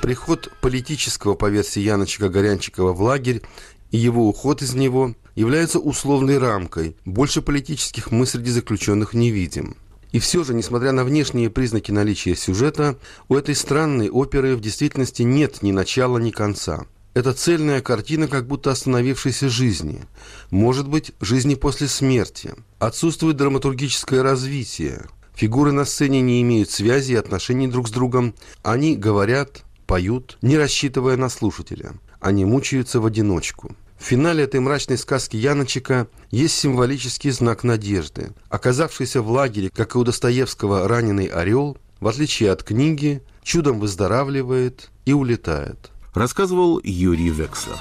Приход политического, по версии Яночка Горянчикова, в лагерь и его уход из него являются условной рамкой. Больше политических мы среди заключенных не видим. И все же, несмотря на внешние признаки наличия сюжета, у этой странной оперы в действительности нет ни начала, ни конца. Это цельная картина как будто остановившейся жизни. Может быть, жизни после смерти. Отсутствует драматургическое развитие. Фигуры на сцене не имеют связи и отношений друг с другом. Они говорят, поют, не рассчитывая на слушателя. Они мучаются в одиночку. В финале этой мрачной сказки Яночека есть символический знак надежды. Оказавшийся в лагере, как и у Достоевского, раненый орел, в отличие от книги, чудом выздоравливает и улетает. Рассказывал Юрий Векслер.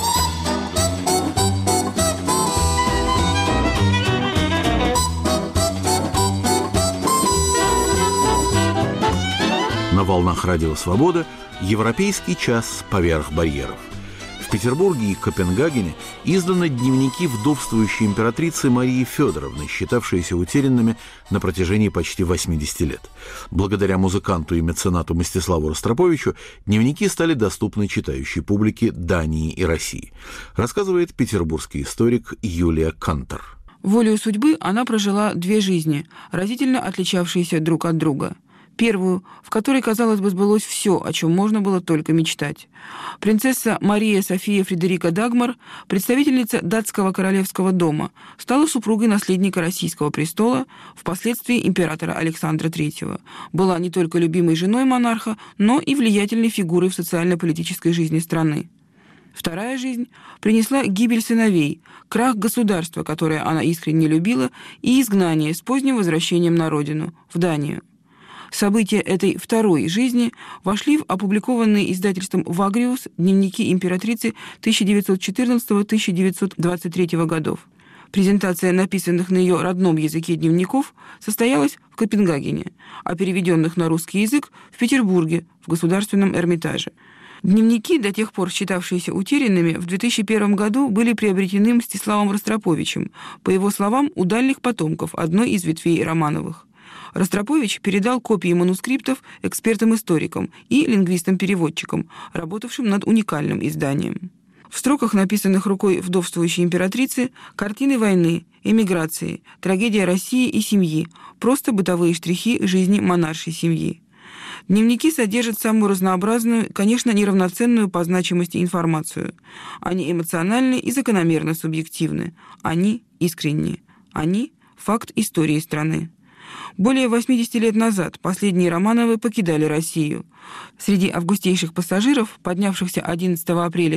На волнах Радио Свобода «Европейский час поверх барьеров». В Петербурге и Копенгагене изданы дневники вдовствующей императрицы Марии Федоровны, считавшиеся утерянными на протяжении почти 80 лет. Благодаря музыканту и меценату Мстиславу Ростроповичу дневники стали доступны читающей публике Дании и России, рассказывает петербургский историк Юлия Кантор. Волею судьбы она прожила 2 жизни, разительно отличавшиеся друг от друга. Первую, в которой, казалось бы, сбылось все, о чем можно было только мечтать. Принцесса Мария София Фредерика Дагмар, представительница датского королевского дома, стала супругой наследника российского престола, впоследствии императора Александра III. Была не только любимой женой монарха, но и влиятельной фигурой в социально-политической жизни страны. Вторая жизнь принесла гибель сыновей, крах государства, которое она искренне любила, и изгнание с поздним возвращением на родину, в Данию. События этой второй жизни вошли в опубликованные издательством «Вагриус» дневники императрицы 1914-1923 годов. Презентация написанных на ее родном языке дневников состоялась в Копенгагене, а переведенных на русский язык в Петербурге, в Государственном Эрмитаже. Дневники, до тех пор считавшиеся утерянными, в 2001 году были приобретены Мстиславом Ростроповичем, по его словам, у дальних потомков одной из ветвей Романовых. Ростропович передал копии манускриптов экспертам-историкам и лингвистам-переводчикам, работавшим над уникальным изданием. В строках, написанных рукой вдовствующей императрицы, картины войны, эмиграции, трагедия России и семьи, просто бытовые штрихи жизни монаршей семьи. Дневники содержат самую разнообразную, конечно, неравноценную по значимости информацию. Они эмоциональны и закономерно субъективны. Они искренни. Они – факт истории страны. Более 80 лет назад последние Романовы покидали Россию. Среди августейших пассажиров, поднявшихся 11 апреля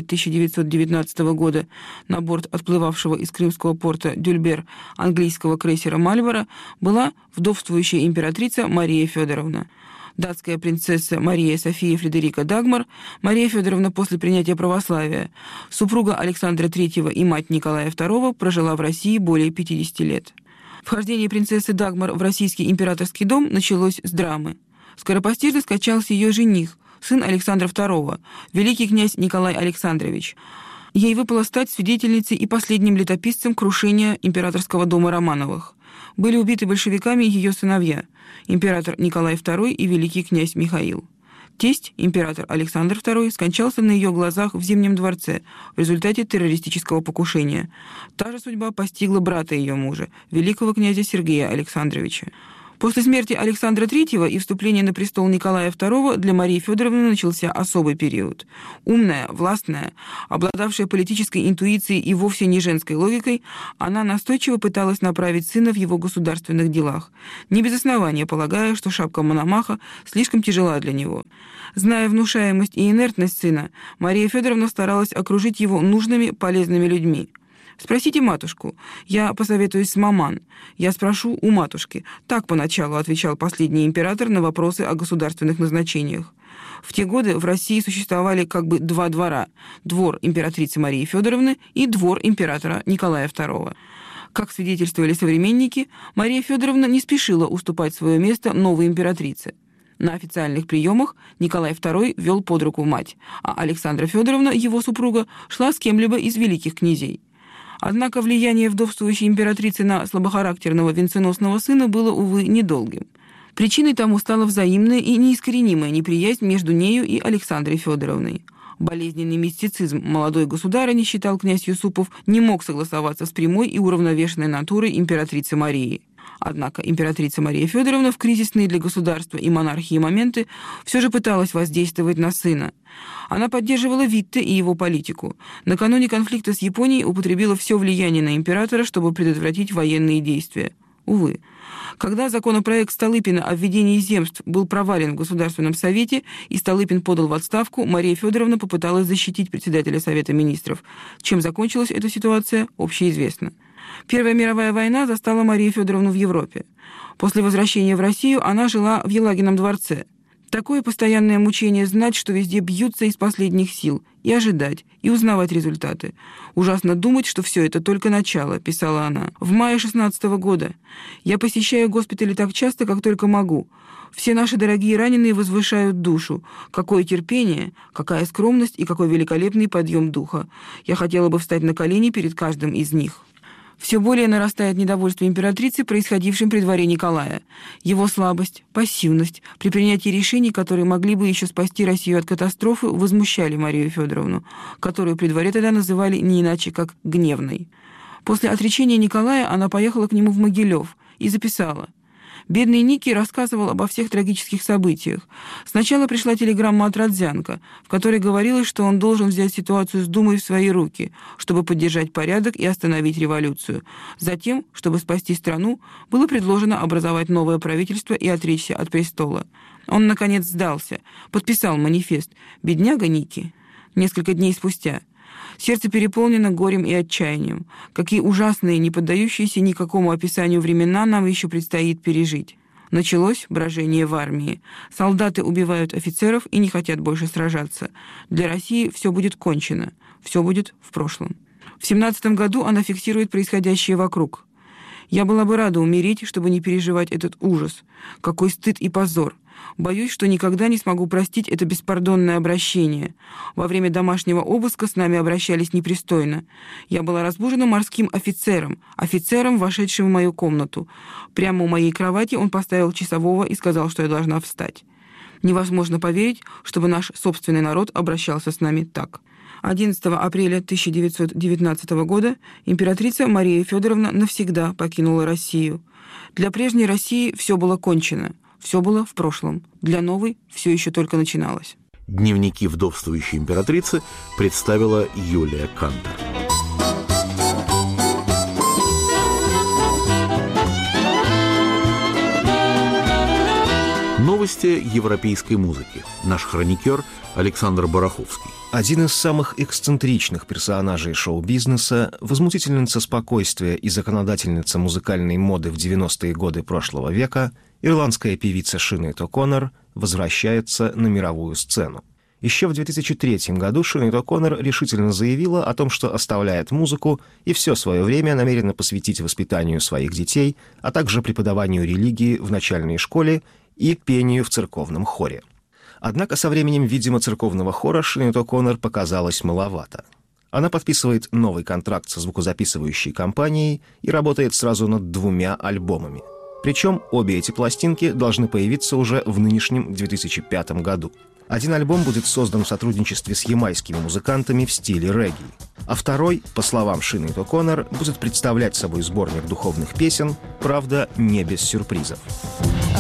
1919 года на борт отплывавшего из крымского порта Дюльбер английского крейсера «Мальборо», была вдовствующая императрица Мария Федоровна. Датская принцесса Мария София Фредерика Дагмар, Мария Федоровна после принятия православия, супруга Александра III и мать Николая II, прожила в России более 50 лет. Вхождение принцессы Дагмар в российский императорский дом началось с драмы. Скоропостижно скончался ее жених, сын Александра II, великий князь Николай Александрович. Ей выпало стать свидетельницей и последним летописцем крушения императорского дома Романовых. Были убиты большевиками ее сыновья, император Николай II и великий князь Михаил. Тесть, император Александр II, скончался на ее глазах в Зимнем дворце в результате террористического покушения. Та же судьба постигла брата ее мужа, великого князя Сергея Александровича. После смерти Александра III и вступления на престол Николая II для Марии Федоровны начался особый период. Умная, властная, обладавшая политической интуицией и вовсе не женской логикой, она настойчиво пыталась направить сына в его государственных делах, не без основания полагая, что шапка Мономаха слишком тяжела для него. Зная внушаемость и инертность сына, Мария Федоровна старалась окружить его нужными, полезными людьми. «Спросите матушку. Я посоветуюсь с маман. Я спрошу у матушки». Так поначалу отвечал последний император на вопросы о государственных назначениях. В те годы в России существовали как бы 2 двора – двор императрицы Марии Федоровны и двор императора Николая II. Как свидетельствовали современники, Мария Федоровна не спешила уступать свое место новой императрице. На официальных приемах Николай II вел под руку мать, а Александра Федоровна, его супруга, шла с кем-либо из великих князей. Однако влияние вдовствующей императрицы на слабохарактерного венценосного сына было, увы, недолгим. Причиной тому стала взаимная и неискоренимая неприязнь между нею и Александрой Федоровной. Болезненный мистицизм молодой государыни, считал князь Юсупов, не мог согласоваться с прямой и уравновешенной натурой императрицы Марии. Однако императрица Мария Федоровна в кризисные для государства и монархии моменты все же пыталась воздействовать на сына. Она поддерживала Витте и его политику. Накануне конфликта с Японией употребила все влияние на императора, чтобы предотвратить военные действия. Увы. Когда законопроект Столыпина о введении земств был провален в Государственном совете и Столыпин подал в отставку, Мария Федоровна попыталась защитить председателя Совета министров. Чем закончилась эта ситуация, общеизвестно. Первая мировая война застала Марию Федоровну в Европе. После возвращения в Россию она жила в Елагином дворце. Такое постоянное мучение знать, что везде бьются из последних сил, и ожидать, и узнавать результаты. Ужасно думать, что все это только начало, писала она. В мае 16-го года я посещаю госпитали так часто, как только могу. Все наши дорогие раненые возвышают душу. Какое терпение, какая скромность и какой великолепный подъем духа. Я хотела бы встать на колени перед каждым из них. Все более нарастает недовольство императрицы, происходившим при дворе Николая. Его слабость, пассивность при принятии решений, которые могли бы еще спасти Россию от катастрофы, возмущали Марию Федоровну, которую при дворе тогда называли не иначе, как гневной. После отречения Николая она поехала к нему в Могилев и записала: «Бедный Ники рассказывал обо всех трагических событиях. Сначала пришла телеграмма от Родзянко, в которой говорилось, что он должен взять ситуацию с Думой в свои руки, чтобы поддержать порядок и остановить революцию. Затем, чтобы спасти страну, было предложено образовать новое правительство и отречься от престола. Он, наконец, сдался, подписал манифест. Бедняга Ники». Несколько дней спустя: «Сердце переполнено горем и отчаянием. Какие ужасные, не поддающиеся никакому описанию времена нам еще предстоит пережить. Началось брожение в армии. Солдаты убивают офицеров и не хотят больше сражаться. Для России все будет кончено. Все будет в прошлом». В 17 году она фиксирует происходящее вокруг. «Я была бы рада умереть, чтобы не переживать этот ужас. Какой стыд и позор. Боюсь, что никогда не смогу простить это беспардонное обращение. Во время домашнего обыска с нами обращались непристойно. Я была разбужена морским офицером, вошедшим в мою комнату. Прямо у моей кровати он поставил часового и сказал, что я должна встать. Невозможно поверить, чтобы наш собственный народ обращался с нами так». 11 апреля 1919 года императрица Мария Федоровна навсегда покинула Россию. Для прежней России все было кончено. Все было в прошлом. Для новой все еще только начиналось. Дневники вдовствующей императрицы представила Юлия Кантор. Новости европейской музыки. Наш хроникер Александр Бараховский. Один из самых эксцентричных персонажей шоу-бизнеса, возмутительница спокойствия и законодательница музыкальной моды в 90-е годы прошлого века, ирландская певица Синеад О'Коннор возвращается на мировую сцену. Еще в 2003 году Синеад О'Коннор решительно заявила о том, что оставляет музыку и все свое время намерена посвятить воспитанию своих детей, а также преподаванию религии в начальной школе и пению в церковном хоре. Однако со временем, видимо, церковного хора Синеад О'Коннор показалось маловато. Она подписывает новый контракт со звукозаписывающей компанией и работает сразу над 2 альбомами. Причем обе эти пластинки должны появиться уже в нынешнем 2005 году. Один альбом будет создан в сотрудничестве с ямайскими музыкантами в стиле регги, а второй, по словам Синеад О'Коннор, будет представлять собой сборник духовных песен, правда, не без сюрпризов.